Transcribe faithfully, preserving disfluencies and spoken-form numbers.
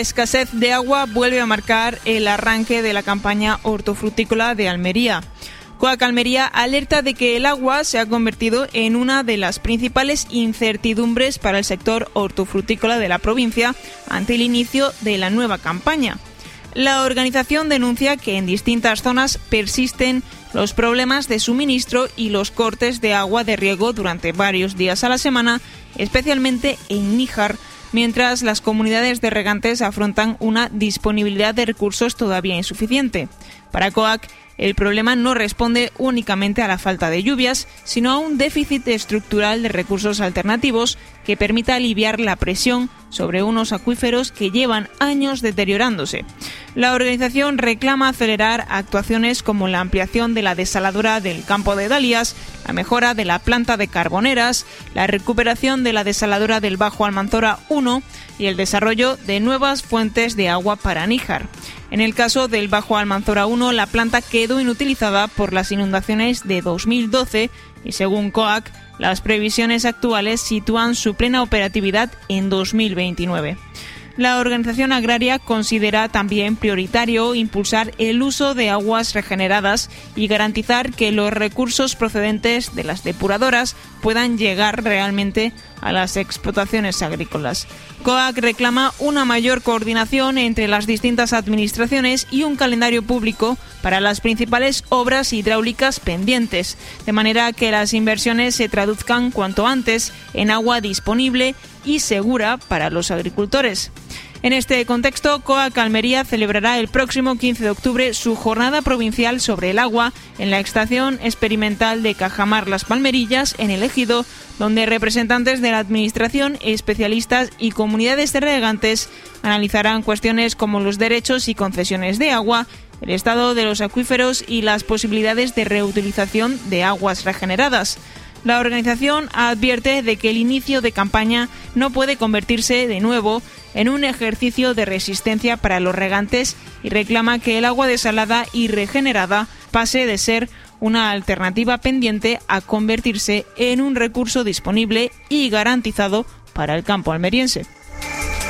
La escasez de agua vuelve a marcar el arranque de la campaña hortofrutícola de Almería. Coac Almería alerta de que el agua se ha convertido en una de las principales incertidumbres para el sector hortofrutícola de la provincia ante el inicio de la nueva campaña. La organización denuncia que en distintas zonas persisten los problemas de suministro y los cortes de agua de riego durante varios días a la semana, especialmente en Níjar, mientras las comunidades de regantes afrontan una disponibilidad de recursos todavía insuficiente. Para Coac, el problema no responde únicamente a la falta de lluvias, sino a un déficit estructural de recursos alternativos que permita aliviar la presión sobre unos acuíferos que llevan años deteriorándose. La organización reclama acelerar actuaciones como la ampliación de la desaladora del Campo de Dalias, la mejora de la planta de Carboneras, la recuperación de la desaladora del Bajo Almanzora uno y el desarrollo de nuevas fuentes de agua para Níjar. En el caso del Bajo Almanzora uno, la planta quedó inutilizada por las inundaciones de dos mil doce y, según Coac, las previsiones actuales sitúan su plena operatividad en dos mil veintinueve. La organización agraria considera también prioritario impulsar el uso de aguas regeneradas y garantizar que los recursos procedentes de las depuradoras puedan llegar realmente a las explotaciones agrícolas. Coac reclama una mayor coordinación entre las distintas administraciones y un calendario público para las principales obras hidráulicas pendientes, de manera que las inversiones se traduzcan cuanto antes en agua disponible y segura para los agricultores. En este contexto, Coac Almería celebrará el próximo quince de octubre su jornada provincial sobre el agua en la estación experimental de Cajamar Las Palmerillas, en el Ejido, donde representantes de la Administración, especialistas y comunidades de regantes analizarán cuestiones como los derechos y concesiones de agua, el estado de los acuíferos y las posibilidades de reutilización de aguas regeneradas. La organización advierte de que el inicio de campaña no puede convertirse de nuevo en un ejercicio de resistencia para los regantes y reclama que el agua desalada y regenerada pase de ser una alternativa pendiente a convertirse en un recurso disponible y garantizado para el campo almeriense.